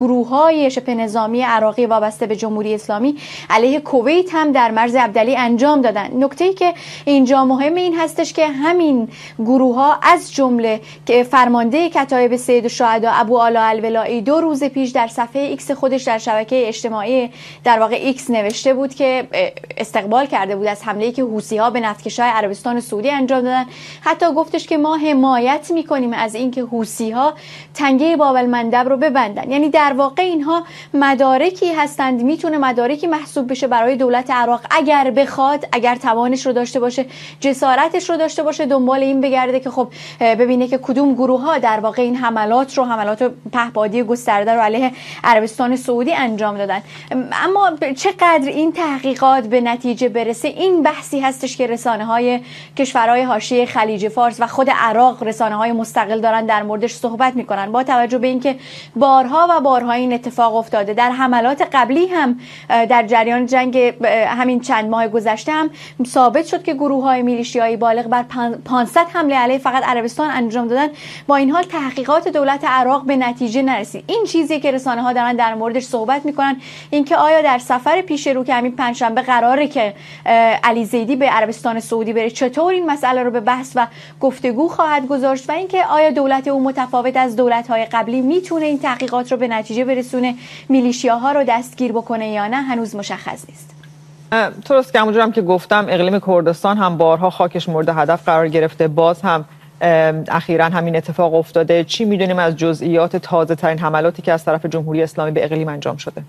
گروه‌های شبه نظامی عراقی وابسته به جمهوری اسلامی علیه کویت هم در مرز عبدلی انجام دادن. نکته‌ای که اینجا مهم این هستش که همین گروه‌ها از جمله که فرمانده کتایب سید الشهدا ابو علا الولایی 2 روز پیش در صفحه ایکس خودش در شبکه اجتماعی در واقع ایکس نوشته بود که استقبال کرده بود از حمله‌ای که حوثی‌ها به نفتکش‌های عربستان سعودی انجام دادن. حتی گفتش که ما حمایت می‌کنیم از اینکه حوثی‌ها تنگه باب المندب رو ببندن. یعنی در واقع اینها مدارکی هستند، میتونه مدارکی محسوب بشه برای دولت عراق اگر بخواد، اگر توانش رو داشته باشه، جسارتش رو داشته باشه، دنبال این بگرده که خب ببینه که کدوم گروه ها در واقع این حملات پهپادی گسترده رو علیه عربستان سعودی انجام دادن. اما چقدر این تحقیقات به نتیجه برسه، این بحثی هستش که رسانه های کشورهای حاشیه خلیج فارس و خود عراق، رسانه های مستقل دارن در موردش صحبت میکنن. با توجه به اینکه بارها و بارها این اتفاق افتاده، در حملات قبلی هم در جریان جنگ همین چند ماه گذشته هم ثابت شد که گروه‌های میلیشیایی بالغ بر 500 حمله علیه فقط عربستان انجام دادن. با این حال تحقیقات دولت عراق به نتیجه نرسید. این چیزی که رسانه‌ها دارن در موردش صحبت میکنن، اینکه آیا در سفر پیش رو که همین پنجشنبه قراره که علی زیدی به عربستان سعودی بره، چطور این مسئله رو به بحث و گفتگو خواهد گذاشت و اینکه آیا دولت او متفاوت از دولت‌های قبلی میتونه این تحقیقات رو به نتیجه برسونه، میلیشیاها رو دستگیر بکنه یا نه، هنوز مشخص نیست. درست که همونجور هم که گفتم اقلیم کردستان هم بارها خاکش مورد هدف قرار گرفته، باز هم اخیراً همین اتفاق افتاده. چی میدونیم از جزئیات تازه ترین حملاتی که از طرف جمهوری اسلامی به اقلیم انجام شده؟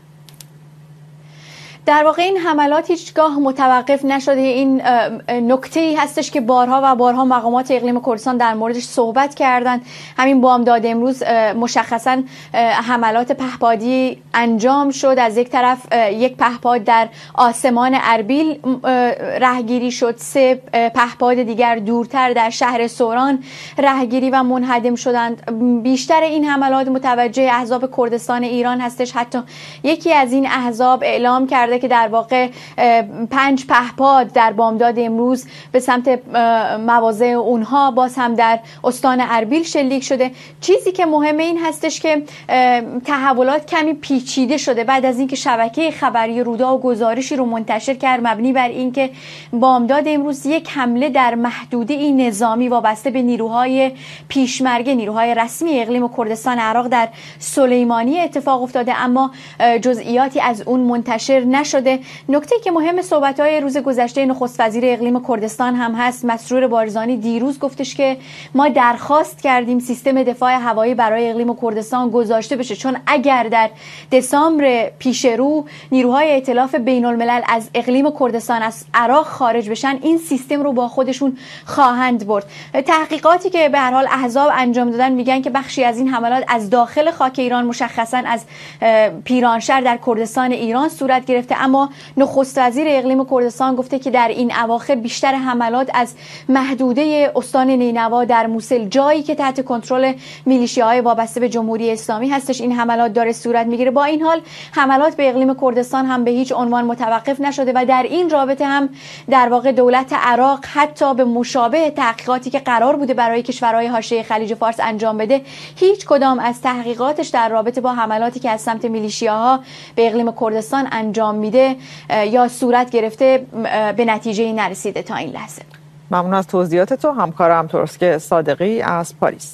در واقع این حملات هیچگاه متوقف نشده. این نکته‌ای هستش که بارها و بارها مقامات اقلیم کردستان در موردش صحبت کردند. همین بامداد امروز مشخصاً حملات پهپادی انجام شد. از یک طرف یک پهپاد در آسمان اربیل رهگیری شد، 3 پهپاد دیگر دورتر در شهر سوران رهگیری و منهدم شدند. بیشتر این حملات متوجه احزاب کردستان ایران هستش. حتی یکی از این احزاب اعلام کرده که در واقع 5 پهپاد در بامداد امروز به سمت مواضع اونها باز هم در استان اربیل شلیک شده. چیزی که مهمه این هستش که تحولات کمی پیچیده شده بعد از اینکه شبکه خبری رودا و گزارشی رو منتشر کرد مبنی بر اینکه بامداد امروز یک حمله در محدوده نظامی وابسته به نیروهای پیشمرگه، نیروهای رسمی اقلیم کردستان عراق در سلیمانی اتفاق افتاده، اما جزئیاتی از اون منتشر نشده. نکته که مهم صحبت‌های روز گذشته نخست وزیر اقلیم کردستان هم هست، مسرور بارزانی، دیروز گفتش که ما درخواست کردیم سیستم دفاع هوایی برای اقلیم کردستان گذاشته بشه، چون اگر در دسامبر پیش رو نیروهای ائتلاف بین‌الملل از اقلیم کردستان از عراق خارج بشن، این سیستم رو با خودشون خواهند برد. تحقیقاتی که به هر حال احزاب انجام دادن میگن که بخشی از این حملات از داخل خاک ایران، مشخصا از پیرانشهر در کردستان ایران صورت گرفته، اما نخست وزیر اقلیم کردستان گفته که در این اواخر بیشتر حملات از محدوده استان نینوا در موصل، جایی که تحت کنترل میلیشیاهای وابسته به جمهوری اسلامی هستش، این حملات داره صورت میگیره. با این حال حملات به اقلیم کردستان هم به هیچ عنوان متوقف نشده و در این رابطه هم در واقع دولت عراق حتی به مشابه تحقیقاتی که قرار بوده برای کشورهای حاشیه خلیج فارس انجام بده، هیچ کدام از تحقیقاتش در رابطه با حملاتی که از سمت میلیشیاها به اقلیم کردستان انجام میده یا صورت گرفته به نتیجه‌ای نرسیده تا این لحظه. ممنون از توضیحات تو. همکارم ترسک صادقی از پاریس.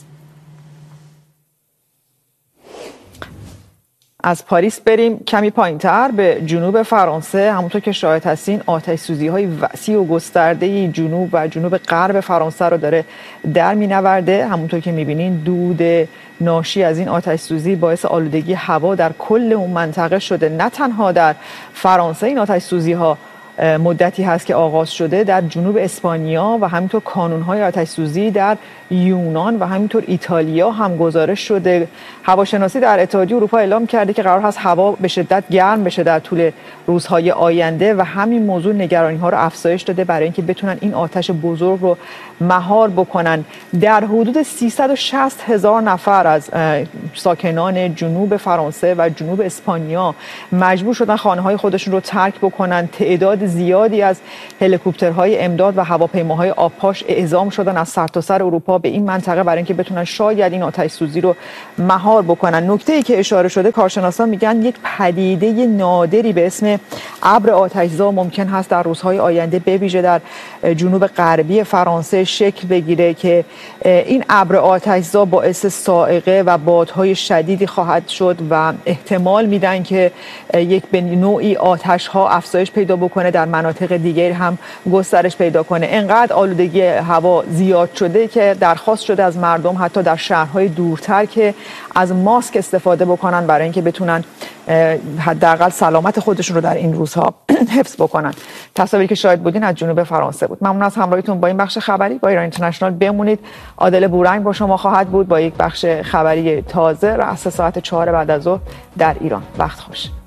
از پاریس بریم کمی پایین‌تر به جنوب فرانسه. همونطور که شاهد هستین آتش‌سوزی‌های وسیع و گسترده‌ای جنوب و جنوب غرب فرانسه رو داره در می‌نورده. همونطور که می‌بینین دود ناشی از این آتش‌سوزی باعث آلودگی هوا در کل اون منطقه شده. نه تنها در فرانسه این آتش‌سوزی‌ها مدتی هست که آغاز شده، در جنوب اسپانیا و همینطور کانون‌های آتش‌سوزی در یونان و همینطور ایتالیا هم گزارش شده. هواشناسی در اتحادیه اروپا اعلام کرده که قرار هست هوا به شدت گرم بشه در طول روزهای آینده و همین موضوع نگرانی‌ها رو افزایش داده برای اینکه بتونن این آتش بزرگ رو مهار بکنن. در حدود 360,000 نفر از ساکنان جنوب فرانسه و جنوب اسپانیا مجبور شدن خانه‌های خودشون رو ترک بکنن. تعداد زیادی از هلیکوپترهای امداد و هواپیماهای آبپاش اعزام شدن از سرتاسر اروپا به این منطقه برای اینکه بتونن شاید این آتش سوزی رو مهار بکنن. نکته‌ای که اشاره شده، کارشناسان میگن یک پدیده نادری به اسم ابر آتش‌زا ممکن هست در روزهای آینده به ویژه در جنوب غربی فرانسه شکل بگیره که این ابر آتش‌زا باعث صاعقه و بادهای شدیدی خواهد شد و احتمال میدن که یک به نوعی آتش‌ها افزایش پیدا بکنه، در مناطق دیگر هم گسترش پیدا کنه. انقدر آلودگی هوا زیاد شده که درخواست شده از مردم حتی در شهرهای دورتر که از ماسک استفاده بکنن برای اینکه بتونن حداقل سلامت خودشون رو در این روزها حفظ بکنن. تصاویری که شاهد بودین از جنوب فرانسه بود. ممنون از همراهیتون با این بخش خبری با ایران اینترنشنال. بمونید. عادل بورنگ با شما خواهد بود با یک بخش خبری تازه رأس ساعت 4 بعد از ظهر در ایران. وقت خوش.